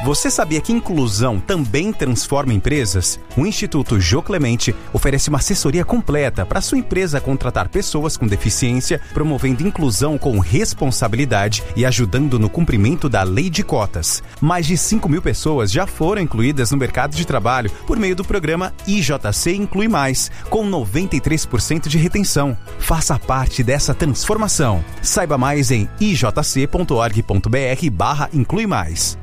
Você sabia que inclusão também transforma empresas? O Instituto Jô Clemente oferece uma assessoria completa para sua empresa contratar pessoas com deficiência, promovendo inclusão com responsabilidade e ajudando no cumprimento da lei de cotas. Mais de 5.000 pessoas já foram incluídas no mercado de trabalho por meio do programa IJC Inclui Mais, com 93% de retenção. Faça parte dessa transformação. Saiba mais em ijc.org.br/inclui mais.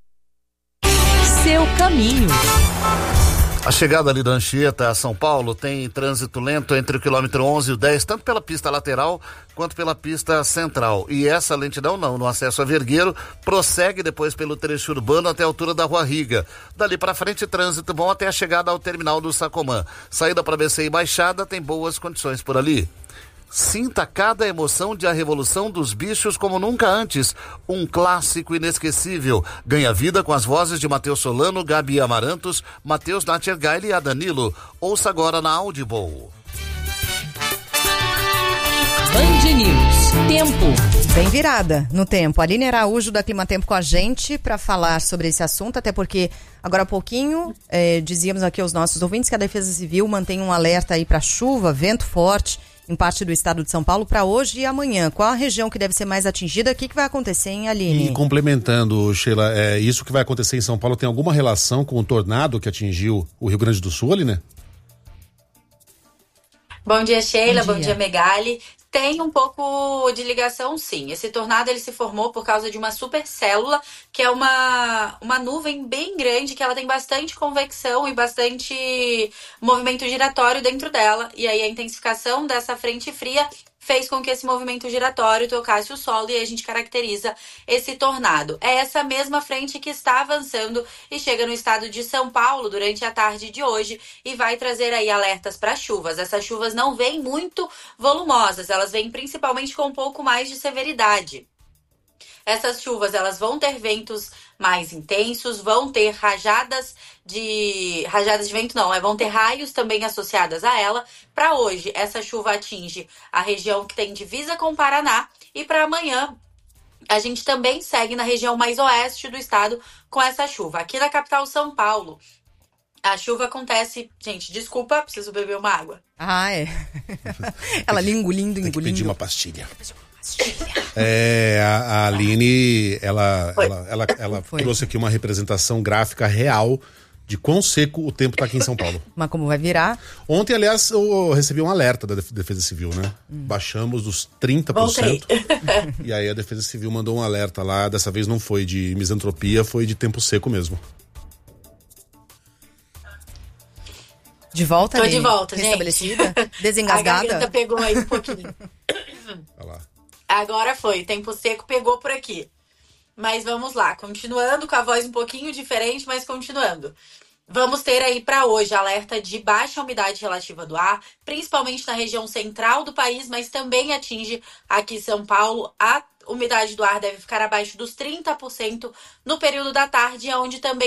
Seu caminho. A chegada ali da Anchieta a São Paulo tem trânsito lento entre o quilômetro 11 e o 10, tanto pela pista lateral quanto pela pista central. E essa lentidão no acesso a Vergueiro, prossegue depois pelo trecho urbano até a altura da Rua Riga. Dali para frente, trânsito bom até a chegada ao terminal do Sacomã. Saída para BC e Baixada tem boas condições por ali. Sinta cada emoção de A Revolução dos Bichos como nunca antes. Um clássico inesquecível. Ganha vida com as vozes de Matheus Solano, Gabi Amarantos, Matheus Natchergaile e a Danilo. Ouça agora na Audible. Band News. Tempo. Bem virada no tempo. Aline Araújo da Climatempo com a gente para falar sobre esse assunto, até porque agora há pouquinho dizíamos aqui aos nossos ouvintes que a Defesa Civil mantém um alerta aí para chuva, vento forte em parte do estado de São Paulo para hoje e amanhã. Qual a região que deve ser mais atingida? O que vai acontecer, hein, Aline? E complementando, Sheila, isso que vai acontecer em São Paulo tem alguma relação com o tornado que atingiu o Rio Grande do Sul, Aline, né? Bom dia, Sheila. Bom dia, Megali. Tem um pouco de ligação, sim. Esse tornado ele se formou por causa de uma supercélula, que é uma nuvem bem grande, que ela tem bastante convecção e bastante movimento giratório dentro dela. E aí a intensificação dessa frente fria fez com que esse movimento giratório tocasse o solo e a gente caracteriza esse tornado. É essa mesma frente que está avançando e chega no estado de São Paulo durante a tarde de hoje e vai trazer aí alertas para chuvas. Essas chuvas não vêm muito volumosas, elas vêm principalmente com um pouco mais de severidade. Essas chuvas, elas vão ter ventos mais intensos, vão ter rajadas de vento vão ter raios também associadas a ela. Para hoje, essa chuva atinge a região que tem divisa com o Paraná e para amanhã a gente também segue na região mais oeste do estado com essa chuva. Aqui na capital São Paulo, a chuva acontece... Gente, desculpa, preciso beber uma água. Ah, é. Ela ali engolindo. Tem que pedir uma pastilha. A Aline, ela trouxe aqui uma representação gráfica real de quão seco o tempo tá aqui em São Paulo. Mas como vai virar? Ontem, aliás, eu recebi um alerta da Defesa Civil, né? Baixamos dos 30%. E aí a Defesa Civil mandou um alerta lá. Dessa vez não foi de misantropia, foi de tempo seco mesmo. De volta, Tô Aline? De volta, Restabelecida? Gente. Desengasgada? A garganta pegou aí um pouquinho. Olha lá. Agora foi, tempo seco pegou por aqui. Mas vamos lá, continuando com a voz um pouquinho diferente, mas continuando. Vamos ter aí para hoje alerta de baixa umidade relativa do ar, principalmente na região central do país, mas também atinge aqui São Paulo. A umidade do ar deve ficar abaixo dos 30% no período da tarde, onde também